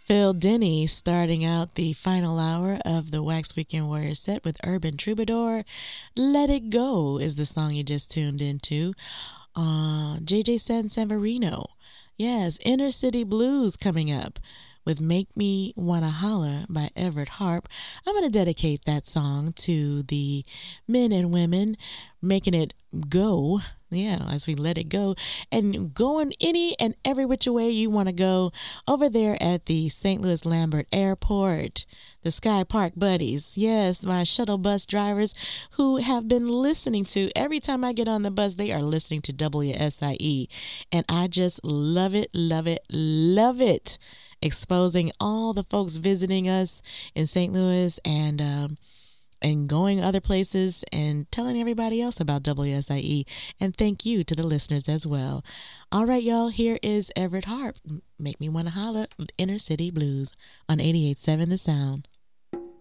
Phil Denny starting out the final hour of the Wax Weekend Warrior set with Urban Troubadour. Let It Go is the song you just tuned into. JJ San Severino. Yes, Inner City Blues coming up with Make Me Wanna Holler by Everett Harp. I'm going to dedicate that song to the men and women making it go, as we let it go, and going any and every which way you want to go over there at the St. Louis Lambert Airport. The Sky Park Buddies, yes, my shuttle bus drivers who have been listening to, every time I get on the bus, they are listening to WSIE, and I just love it, love it, love it. Exposing all the folks visiting us in St. Louis and going other places and telling everybody else about WSIE. And thank you to the listeners as well. All right, y'all, here is Everett Harp. Make Me Wanna Holler, Inner City Blues on 88.7 The Sound.